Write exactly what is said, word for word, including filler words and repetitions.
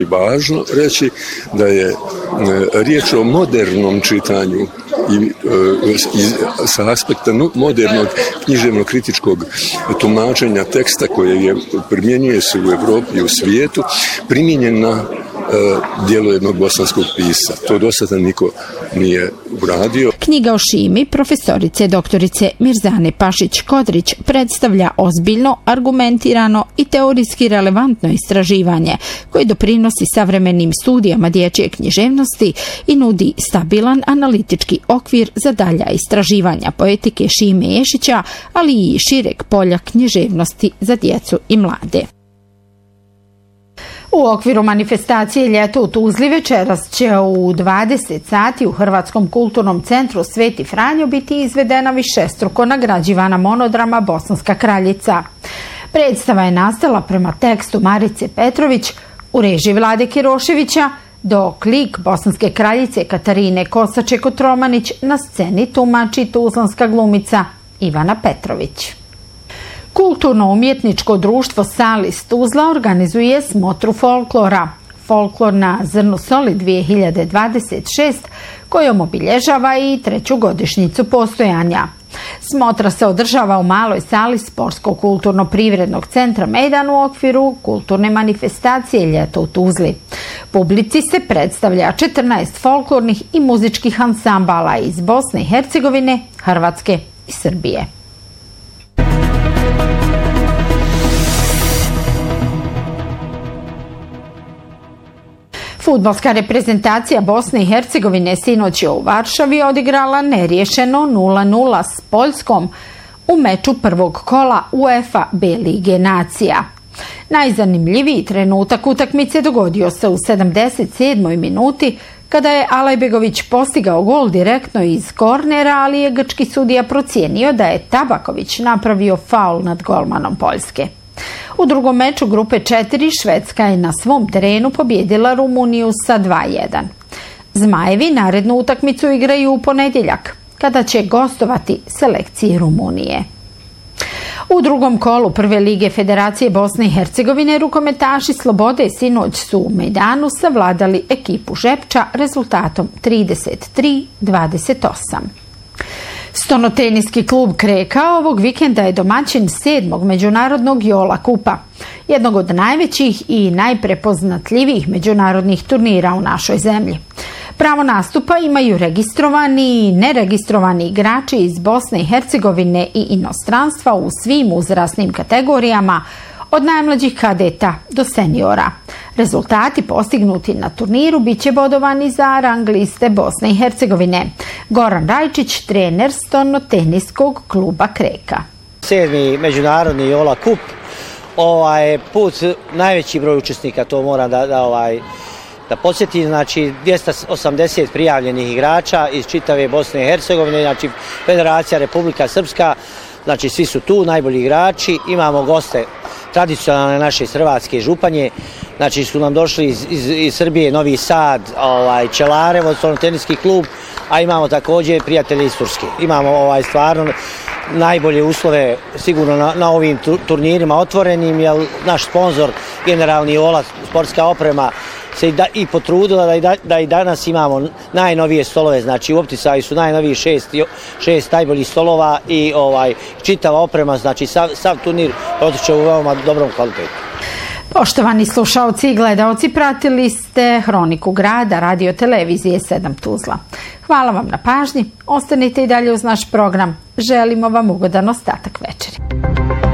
Važno reći da je riječ o modernom čitanju i sa aspekta modernog književno-kritičkog tumačenja teksta koje je primjenjuje se u Evropi i u svijetu, primijenjen na dijelo jednog bosanskog pisca. To do sada niko nije uradio. Knjiga o Šimi profesorice doktorice Mirzane Pašić-Kodrić predstavlja ozbiljno, argumentirano i teorijski relevantno istraživanje koje doprinosi savremenim studijama dječje književnosti i nudi stabilan analitički okvir za dalja istraživanja poetike Šime Ješića, ali i šireg polja književnosti za djecu i mlade. U okviru manifestacije Ljeto u Tuzli večeras će u dvadeset sati u Hrvatskom kulturnom centru Sveti Franjo biti izvedena višestruko nagrađivana monodrama Bosanska kraljica. Predstava je nastala prema tekstu Marice Petrović u režiji Vlade Kiroševića, dok lik bosanske kraljice Katarine Kosaček-Kotromanić na sceni tumači tuzlanska glumica Ivana Petrović. Kulturno-umjetničko društvo Salis Tuzla organizuje smotru folklora. Folklor na zrnu soli dvije hiljade dvadeset šest kojom obilježava i treću godišnjicu postojanja. Smotra se održava u maloj sali Sportsko-kulturno-privrednog centra Mejdan u okviru kulturne manifestacije Ljeto u Tuzli. Publici se predstavlja četrnaest folklornih i muzičkih ansambala iz Bosne i Hercegovine, Hrvatske i Srbije. Fudbalska reprezentacija Bosne i Hercegovine sinoć je u Varšavi odigrala neriješeno nula nula s Poljskom u meču prvog kola UEFA B lige nacija. Najzanimljiviji trenutak utakmice dogodio se u sedamdeset sedmoj minuti kada je Alajbegović postigao gol direktno iz kornera, ali je grčki sudija procijenio da je Tabaković napravio faul nad golmanom Poljske. U drugom meču grupe četiri Švedska je na svom terenu pobjedila Rumuniju sa dva jedan. Zmajevi narednu utakmicu igraju u ponedjeljak, kada će gostovati selekciji Rumunije. U drugom kolu prve lige Federacije Bosne i Hercegovine rukometaši Slobode sinoć su u Mejdanu savladali ekipu Žepča rezultatom trideset tri dvadeset osam. Stonoteniski klub Kreka ovog vikenda je domaćin sedmog međunarodnog Jola Kupa, jednog od najvećih i najprepoznatljivijih međunarodnih turnira u našoj zemlji. Pravo nastupa imaju registrovani i neregistrovani igrači iz Bosne i Hercegovine i inostranstva u svim uzrasnim kategorijama, od najmlađih kadeta do seniora. Rezultati postignuti na turniru bit će bodovani za rang liste Bosne i Hercegovine. Goran Rajčić, trener Stonoteniskog kluba Kreka. Sedmi međunarodni Jola Kup, ovaj put najveći broj učesnika, to moram da, da ovaj da podsjetim, znači dvjesto osamdeset prijavljenih igrača iz čitave Bosne i Hercegovine, znači Federacija Republika Srpska, znači svi su tu najbolji igrači, imamo goste tradicionalne naše hrvatske Županje, znači su nam došli iz, iz, iz Srbije, Novi Sad, ovaj, Čelarevo, Stonoteniski klub, a imamo također prijatelje iz Turske. Imamo ovaj, stvarno najbolje uslove sigurno na, na ovim turnirima otvorenim, jer naš sponsor, generalni Jola, sportska oprema, se i, da, i potrudila da i, da, da i danas imamo najnovije stolove, znači u opticaju su najnoviji šest, šest najboljih stolova i ovaj čitava oprema, znači sav, sav turnir protiče u veoma dobrom kvalitetu. Poštovani slušaoci i gledaoci, pratili ste Hroniku grada radio televizije sedam Tuzla. Hvala vam na pažnji, ostanite i dalje uz naš program. Želimo vam ugodan ostatak večeri.